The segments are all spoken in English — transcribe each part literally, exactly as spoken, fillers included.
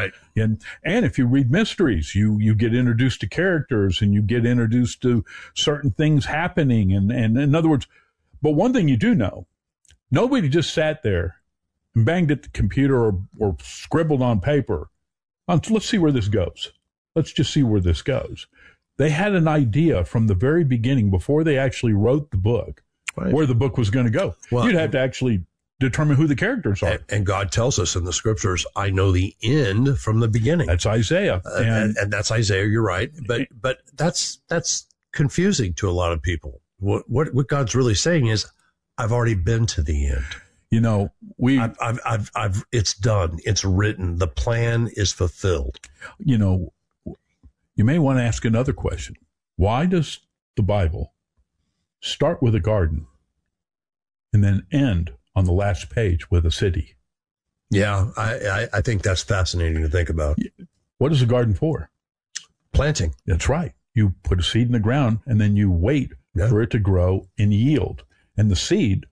Right. And and if you read mysteries, you you get introduced to characters and you get introduced to certain things happening. And, and in other words, but one thing you do know, nobody just sat there and banged at the computer or, or scribbled on paper. Let's see where this goes. Let's just see where this goes. They had an idea from the very beginning before they actually wrote the book, right, where the book was going to go. Well, you'd have to actually determine who the characters are. And, and God tells us in the scriptures, I know the end from the beginning. That's Isaiah. Uh, and, and, and that's Isaiah, you're right. But but that's that's confusing to a lot of people. What, what, what God's really saying is, I've already been to the end. You know, we, I've, I've, I've, I've, it's done. It's written. The plan is fulfilled. You know, you may want to ask another question. Why does the Bible start with a garden and then end on the last page with a city? Yeah, I, I, I think that's fascinating to think about. What is a garden for? Planting. That's right. You put a seed in the ground and then you wait yeah. for it to grow and yield. And the seed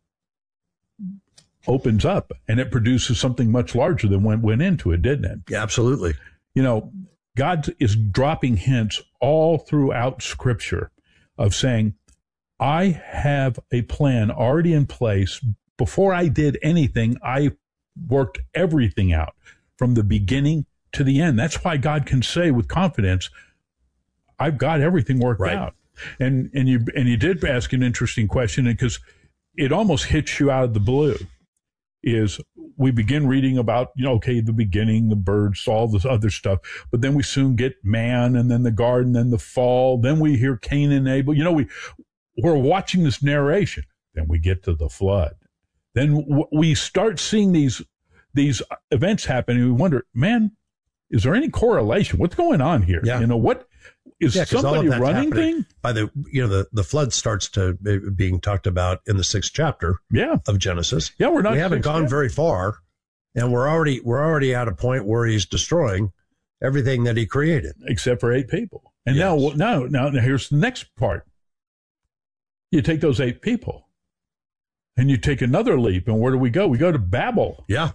opens up and it produces something much larger than what went into it, didn't it? Yeah, absolutely. You know, God is dropping hints all throughout Scripture of saying, I have a plan already in place. Before I did anything, I worked everything out from the beginning to the end. That's why God can say with confidence, I've got everything worked right. out. And and you and you did ask an interesting question, because it almost hits you out of the blue. Is we begin reading about, you know, okay, the beginning, the birds, all this other stuff, but then we soon get man, and then the garden, then the fall, then we hear Cain and Abel. You know, we we're watching this narration. Then we get to the flood. Then w- we start seeing these these events happen, and we wonder, man, is there any correlation? What's going on here? Yeah. You know, what is yeah, somebody running thing? By the, you know, the, the flood starts to uh, being talked about in the sixth chapter yeah. of Genesis. Yeah, we're not. We haven't gone yet. very far, and we're already we're already at a point where he's destroying everything that he created, except for eight people. And yes. now, now, now, here's the next part. You take those eight people, and you take another leap, and where do we go? We go to Babel. Yeah.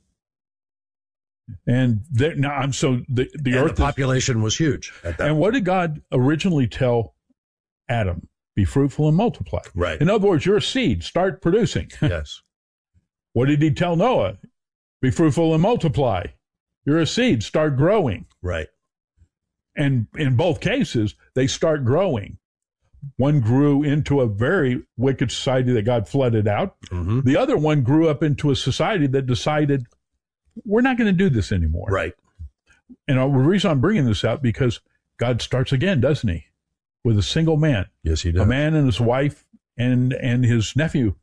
And there, now I'm so the the and earth the population is, was huge. At that and point. What did God originally tell Adam? Be fruitful and multiply. Right. In other words, you're a seed. Start producing. Yes. What did he tell Noah? Be fruitful and multiply. You're a seed. Start growing. Right. And in both cases, they start growing. One grew into a very wicked society that God flooded out. Mm-hmm. The other one grew up into a society that decided, we're not going to do this anymore. Right. And the reason I'm bringing this up, because God starts again, doesn't he? With a single man. Yes, he does. A man and his wife and and his nephew.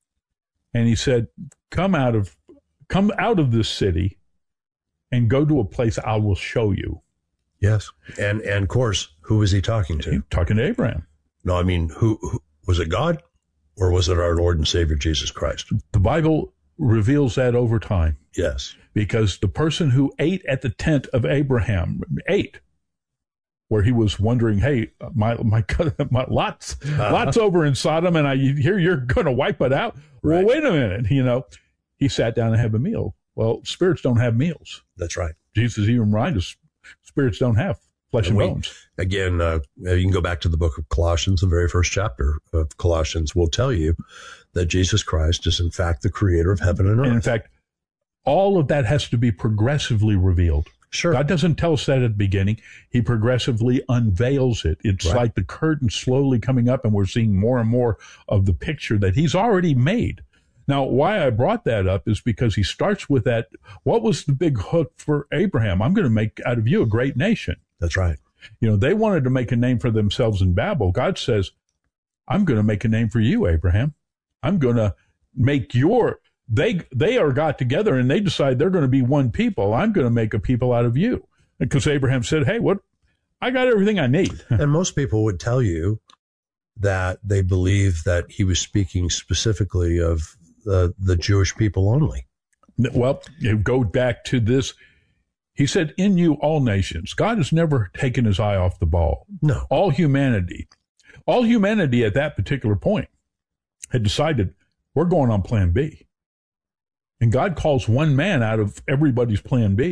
And he said, come out of come out of this city and go to a place I will show you. Yes. And, and of course, who was he talking to? He, talking to Abraham. No, I mean, who, who was it God, or was it our Lord and Savior Jesus Christ? The Bible reveals that over time. Yes. Because the person who ate at the tent of Abraham ate, where he was wondering, hey, my my, my Lot's, uh-huh. Lot's over in Sodom, and I hear you're going to wipe it out. Right. Well, wait a minute. You know, he sat down and had a meal. Well, spirits don't have meals. That's right. Jesus even reminded us, spirits don't have flesh and, and we, bones. Again, uh, you can go back to the book of Colossians. The very first chapter of Colossians will tell you that Jesus Christ is in fact the creator of heaven and earth. And in fact, all of that has to be progressively revealed. Sure. God doesn't tell us that at the beginning. He progressively unveils it. It's right. like the curtain slowly coming up, and we're seeing more and more of the picture that he's already made. Now, why I brought that up is because he starts with that. What was the big hook for Abraham? I'm going to make out of you a great nation. That's right. You know, they wanted to make a name for themselves in Babel. God says, I'm going to make a name for you, Abraham. I'm going to make your, they, they are got together and they decide they're going to be one people. I'm going to make a people out of you. Because Abraham said, hey, what, I got everything I need. And most people would tell you that they believe that he was speaking specifically of the, the Jewish people only. Well, you go back to this. He said, in you, all nations. God has never taken his eye off the ball. No. All humanity. All humanity at that particular point had decided, we're going on plan B. And God calls one man out of everybody's plan B.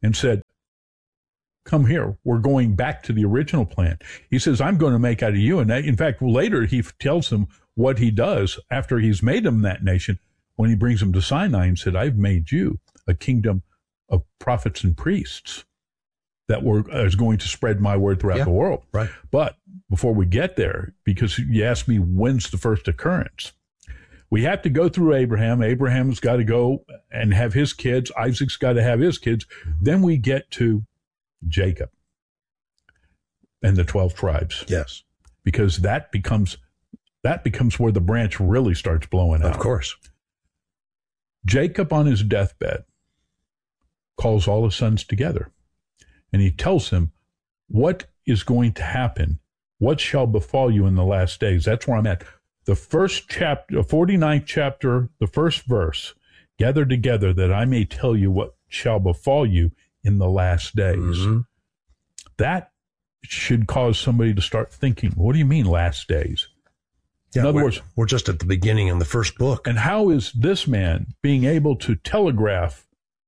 and said, come here. We're going back to the original plan. He says, I'm going to make out of you. And in fact, later he tells them what he does after he's made them that nation. When he brings them to Sinai and said, I've made you a kingdom of prophets and priests that were is going to spread my word throughout yeah, the world. Right. But before we get there, because you asked me when's the first occurrence, we have to go through Abraham. Abraham's got to go and have his kids. Isaac's got to have his kids. Then we get to Jacob and the twelve tribes. Yes. Because that becomes that becomes where the branch really starts blowing out. Of course. Jacob on his deathbed calls all his sons together, and he tells them what is going to happen, what shall befall you in the last days. That's where I'm at. The first chapter, forty-ninth chapter, the first verse, gather together that I may tell you what shall befall you in the last days. Mm-hmm. That should cause somebody to start thinking, what do you mean last days? Yeah, in other we're, words, we're just at the beginning in the first book. And how is this man being able to telegraph,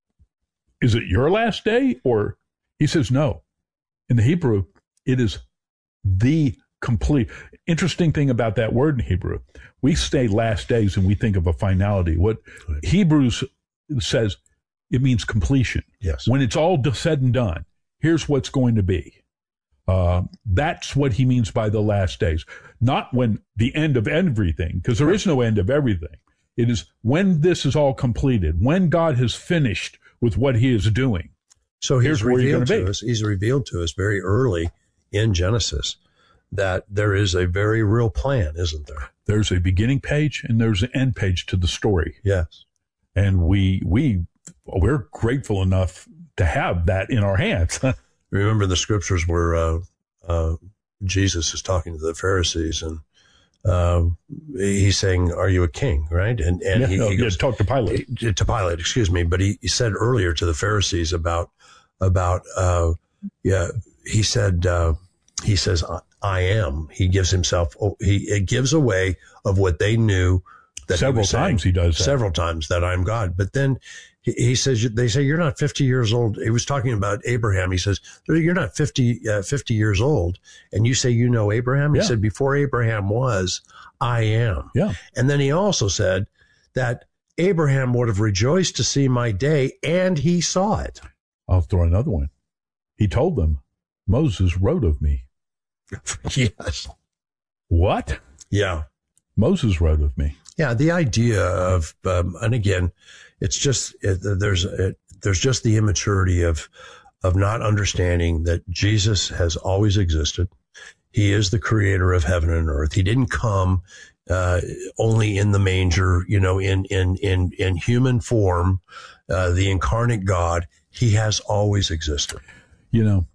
is it your last day? Or he says, no. In the Hebrew, it is the complete. Interesting thing about that word in Hebrew, we say last days and we think of a finality. What right. Hebrews says, it means completion. Yes. When it's all said and done, here's what's going to be. Uh, that's what he means by the last days. Not when the end of everything, because there right. is no end of everything. It is when this is all completed, when God has finished with what he is doing. So he's here's where you're revealed going to to be. us, he's revealed to us very early in Genesis that there is a very real plan, isn't there? There's a beginning page and there's an end page to the story. Yes. And we, we, we're grateful enough to have that in our hands. Remember the scriptures where uh, uh, Jesus is talking to the Pharisees and uh, he's saying, are you a king? Right. And, and yeah, he, no, he goes, yeah, talk to Pilate. To Pilate, excuse me. But he, he said earlier to the Pharisees about, about, uh, yeah, he said, uh, he says, I am. He gives himself, he it gives away of what they knew. That Several he times he does that. Several times that I'm God. But then he, he says, they say, you're not fifty years old. He was talking about Abraham. He says, you're not fifty, uh, fifty years old. And you say, you know Abraham? He yeah. said, before Abraham was, I am. Yeah. And then he also said that Abraham would have rejoiced to see my day, and he saw it. I'll throw another one. He told them, Moses wrote of me. Yes. What? Yeah. Moses wrote of me. Yeah. The idea of, um, and again, it's just, it, there's, it, there's just the immaturity of, of not understanding that Jesus has always existed. He is the creator of heaven and earth. He didn't come, uh, only in the manger, you know, in, in, in, in human form, uh, the incarnate God. He has always existed. You know,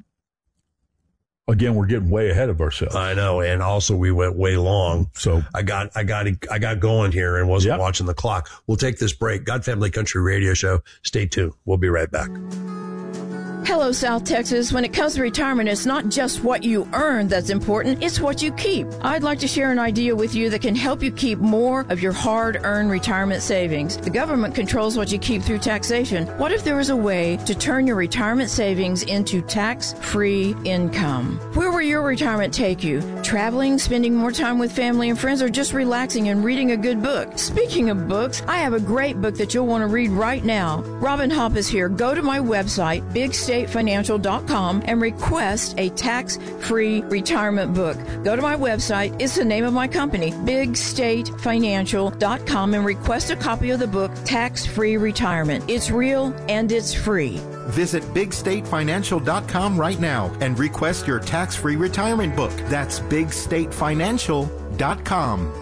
again, we're getting way ahead of ourselves. I know. And also we went way long. So I got, I got, I got going here and wasn't yep. watching the clock. We'll take this break. God Family Country Radio Show. Stay tuned. We'll be right back. Hello, South Texas. When it comes to retirement, it's not just what you earn that's important, it's what you keep. I'd like to share an idea with you that can help you keep more of your hard-earned retirement savings. The government controls what you keep through taxation. What if there was a way to turn your retirement savings into tax-free income? Where will your retirement take you? Traveling, spending more time with family and friends, or just relaxing and reading a good book? Speaking of books, I have a great book that you'll want to read right now. Robin Hopp is here. Go to my website, big state financial dot com, and request a tax-free retirement book. Go to my website. It's the name of my company, big state financial dot com, and request a copy of the book, Tax-Free Retirement. It's real and it's free. Visit big state financial dot com right now and request your tax-free retirement book. That's big state financial dot com.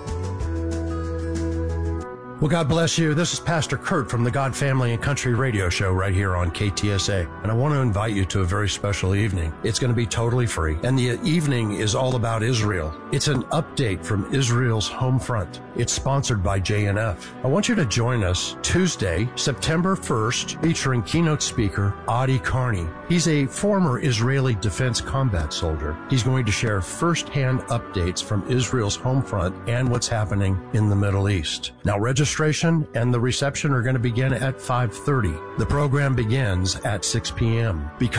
Well, God bless you. This is Pastor Kurt from the God Family and Country Radio Show right here on K T S A. And I want to invite you to a very special evening. It's going to be totally free. And the evening is all about Israel. It's an update from Israel's home front. It's sponsored by J N F. I want you to join us Tuesday, September first, featuring keynote speaker Adi Carney. He's a former Israeli defense combat soldier. He's going to share firsthand updates from Israel's home front and what's happening in the Middle East. Now, register registration and the reception are going to begin at five thirty. The program begins at six p.m. Because